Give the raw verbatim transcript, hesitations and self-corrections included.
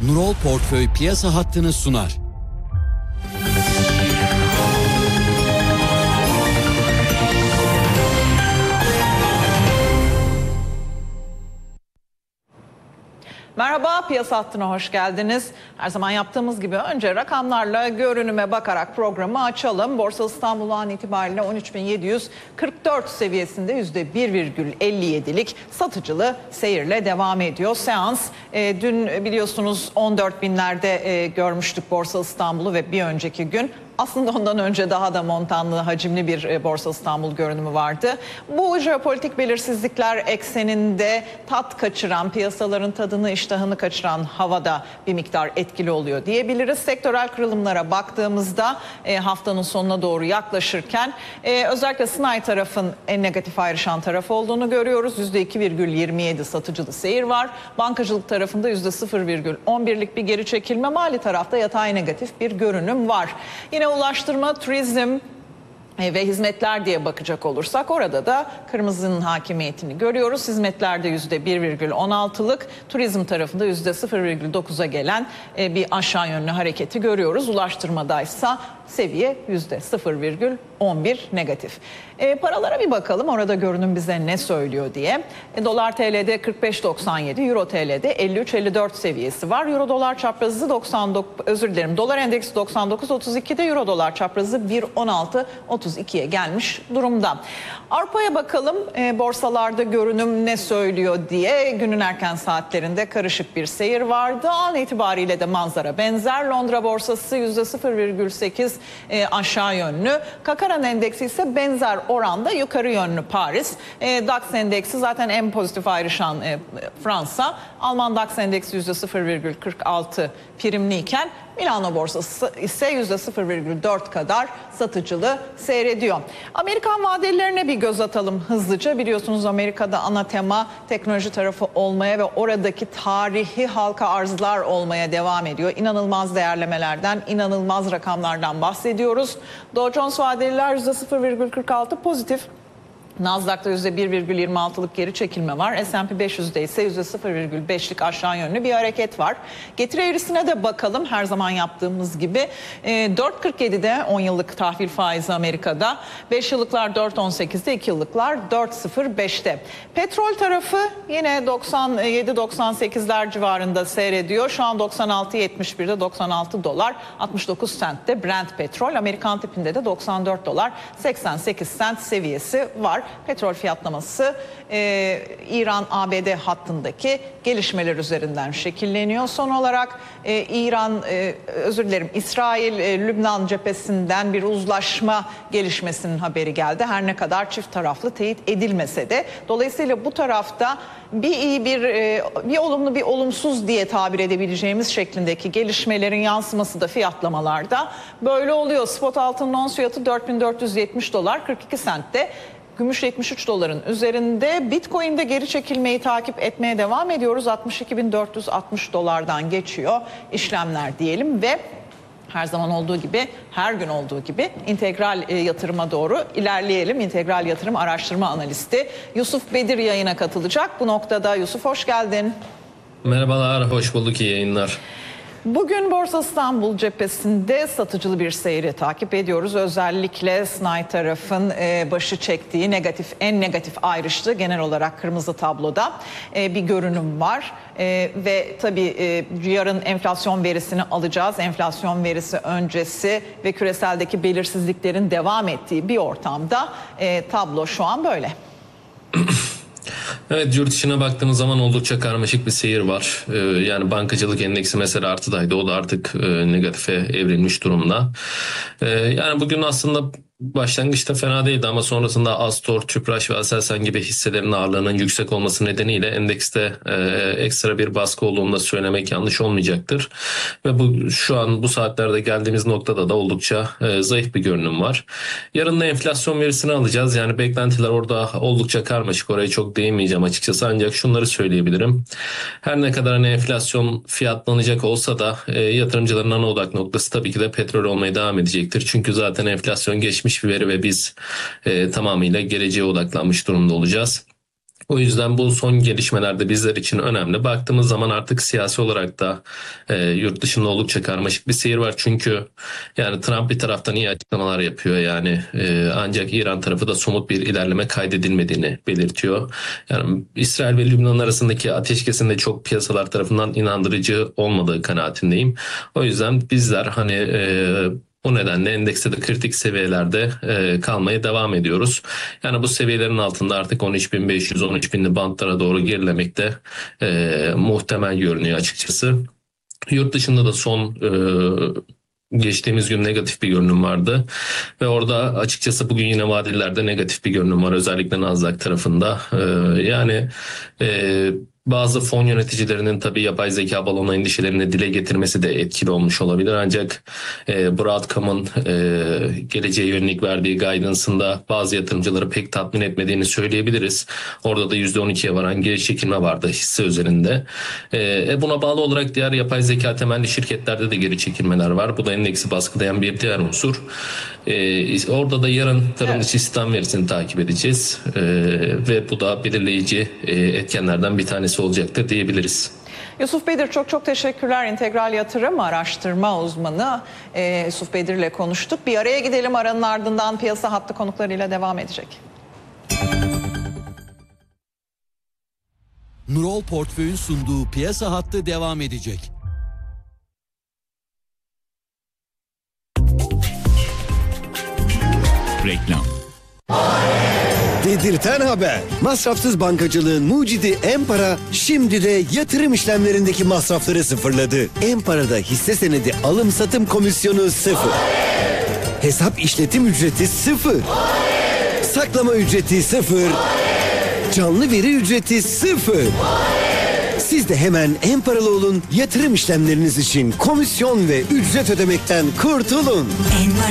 Nurol Portföy Piyasa Hattı'nı sunar. Merhaba, Piyasa Hattı'na hoş geldiniz. Her zaman yaptığımız gibi önce rakamlarla görünüme bakarak programı açalım. Borsa İstanbul an itibariyle on üç bin yedi yüz kırk dört seviyesinde yüzde bir virgül elli yedilik satıcılı seyirle devam ediyor. Seans e, dün biliyorsunuz on dört binlerde e, görmüştük Borsa İstanbul'u ve bir önceki gün. Aslında ondan önce daha da montanlı, hacimli bir Borsa İstanbul görünümü vardı. Bu jeopolitik belirsizlikler ekseninde tat kaçıran, piyasaların tadını, iştahını kaçıran havada bir miktar etkili oluyor diyebiliriz. Sektörel kırılımlara baktığımızda e, haftanın sonuna doğru yaklaşırken e, özellikle sanayi tarafın en negatif ayrışan tarafı olduğunu görüyoruz. yüzde iki virgül yirmi yedi satıcılı seyir var. Bankacılık tarafında yüzde sıfır virgül on birlik bir geri çekilme, mali tarafta yatay negatif bir görünüm var. Yine ulaştırma, turizm ve hizmetler diye bakacak olursak orada da kırmızının hakimiyetini görüyoruz. Hizmetlerde yüzde bir virgül on altılık, turizm tarafında yüzde sıfır virgül dokuza gelen bir aşağı yönlü hareketi görüyoruz. Ulaştırmadaysa seviye yüzde sıfır virgül on bir negatif. E, paralara bir bakalım orada görünüm bize ne söylüyor diye. E, Dolar T L'de kırk beş doksan yedi, Euro T L'de elli üç elli dört seviyesi var. Euro dolar çaprazı doksan dokuz, özür dilerim. Dolar endeksi doksan dokuz otuz iki'de, Euro dolar çaprazı bir on altı otuz iki'ye gelmiş durumda. Avrupa'ya bakalım e, borsalarda görünüm ne söylüyor diye. Günün erken saatlerinde karışık bir seyir vardı. An itibariyle de manzara benzer. Londra borsası yüzde sıfır virgül sekiz e, aşağı yönlü. Kakaran endeksi ise benzer oranda yukarı yönlü Paris. E, DAX endeksi zaten en pozitif ayrışan e, Fransa. Alman DAX endeksi yüzde sıfır virgül kırk altı primliyken Milano borsası ise yüzde sıfır virgül dört kadar satıcılı seyrediyor. Amerikan vadelilerine bir göz atalım hızlıca. Biliyorsunuz Amerika'da ana tema teknoloji tarafı olmaya ve oradaki tarihi halka arzlar olmaya devam ediyor. İnanılmaz değerlemelerden, inanılmaz rakamlardan bahsediyoruz. Dow Jones vadeliler yüzde sıfır virgül kırk altı pozitif. Nasdaq'ta yüzde bir virgül yirmi altılık geri çekilme var. S and P beş yüzde ise yüzde sıfır virgül beşlik aşağı yönlü bir hareket var. Getiri eğrisine de bakalım her zaman yaptığımız gibi. E, dört virgül kırk yedi'de on yıllık tahvil faizi Amerika'da. beş yıllıklar dört virgül on sekiz'de, iki yıllıklar dört virgül sıfır beş'te. Petrol tarafı yine doksan yedi doksan sekiz'ler civarında seyrediyor. Şu an doksan altı yetmiş bir'de, doksan altı dolar altmış dokuz cent'te Brent petrol. Amerikan tipinde de doksan dört dolar seksen sekiz cent seviyesi var. Petrol fiyatlaması e, İran A B D hattındaki gelişmeler üzerinden şekilleniyor. Son olarak e, İran, e, özür dilerim İsrail, e, Lübnan cephesinden bir uzlaşma gelişmesinin haberi geldi. Her ne kadar çift taraflı teyit edilmese de. Dolayısıyla bu tarafta bir iyi bir, e, bir olumlu bir olumsuz diye tabir edebileceğimiz şeklindeki gelişmelerin yansıması da fiyatlamalarda böyle oluyor. Spot altının ons fiyatı dört bin dört yüz yetmiş dolar kırk iki cent'te. Gümüş yetmiş üç doların üzerinde. Bitcoin'de geri çekilmeyi takip etmeye devam ediyoruz. altmış iki bin dört yüz altmış dolardan geçiyor işlemler diyelim ve her zaman olduğu gibi, her gün olduğu gibi integral e, yatırıma doğru ilerleyelim. İntegral yatırım araştırma analisti Yusuf Bedir yayına katılacak. Bu noktada Yusuf hoş geldin. Merhabalar, hoş bulduk, iyi yayınlar. Bugün Borsa İstanbul cephesinde satıcılı bir seyri takip ediyoruz. Özellikle sanayi tarafın başı çektiği negatif, en negatif ayrıştığı genel olarak kırmızı tabloda bir görünüm var. Ve tabii yarın enflasyon verisini alacağız. Enflasyon verisi öncesi ve küreseldeki belirsizliklerin devam ettiği bir ortamda tablo şu an böyle. Evet, yurt dışına baktığımız zaman oldukça karmaşık bir seyir var. Ee, yani bankacılık endeksi mesela artıdaydı. O da artık e, negatife evrilmiş durumda. Ee, yani bugün aslında başlangıçta fena değildi ama sonrasında Astor, Tüpraş ve Aselsan gibi hisselerin ağırlığının yüksek olması nedeniyle endekste e, ekstra bir baskı olduğunu da söylemek yanlış olmayacaktır. Ve bu şu an bu saatlerde geldiğimiz noktada da oldukça e, zayıf bir görünüm var. Yarın da enflasyon verisini alacağız. Yani beklentiler orada oldukça karmaşık. Oraya çok değinmeyeceğim açıkçası, ancak şunları söyleyebilirim. Her ne kadar hani enflasyon fiyatlanacak olsa da e, yatırımcıların ana odak noktası tabii ki de petrol olmaya devam edecektir. Çünkü zaten enflasyon geçmiş bir veri ve biz e, tamamıyla geleceğe odaklanmış durumda olacağız. O yüzden bu son gelişmeler de bizler için önemli. Baktığımız zaman artık siyasi olarak da e, yurt dışında oldukça karmaşık bir seyir var. Çünkü yani Trump bir taraftan iyi açıklamalar yapıyor. Yani e, ancak İran tarafı da somut bir ilerleme kaydedilmediğini belirtiyor. Yani İsrail ve Lübnan arasındaki ateşkesin de çok piyasalar tarafından inandırıcı olmadığı kanaatindeyim. O yüzden bizler hani e, bu nedenle endekste de kritik seviyelerde e, kalmaya devam ediyoruz. Yani bu seviyelerin altında artık on üç bin beş yüz on üç binli bantlara doğru gerilemek de e, muhtemel görünüyor açıkçası. Yurt dışında da son e, geçtiğimiz gün negatif bir görünüm vardı. Ve orada açıkçası bugün yine vadelilerde negatif bir görünüm var. Özellikle Nasdaq tarafında. E, yani e, bazı fon yöneticilerinin tabii yapay zeka balonu endişelerini dile getirmesi de etkili olmuş olabilir. Ancak e, Broadcom'un e, geleceğe yönelik verdiği guidance'ında bazı yatırımcıları pek tatmin etmediğini söyleyebiliriz. Orada da yüzde on ikiye varan geri çekilme vardı hisse üzerinde. E, buna bağlı olarak diğer yapay zeka temelli şirketlerde de geri çekilmeler var. Bu da endeksi baskılayan bir diğer unsur. E, orada da yarın tarım dışı istihdam verisini takip edeceğiz. E, ve bu da belirleyici e, etkenlerden bir tanesi olacaktır diyebiliriz. Yusuf Bedir çok çok teşekkürler. İntegral Yatırım Araştırma Uzmanı e, Yusuf Bedir ile konuştuk. Bir araya gidelim, aranın ardından piyasa hattı konuklarıyla devam edecek. Nurol Portföy'ün sunduğu piyasa hattı devam edecek. Reklam. Dedirten haber. Masrafsız bankacılığın mucidi Empara şimdi de yatırım işlemlerindeki masrafları sıfırladı. Empara'da hisse senedi alım satım komisyonu sıfır. Hesap işletim ücreti sıfır. Saklama ücreti sıfır. Canlı veri ücreti sıfır. Siz de hemen Emparalı olun, yatırım işlemleriniz için komisyon ve ücret ödemekten kurtulun. Empara.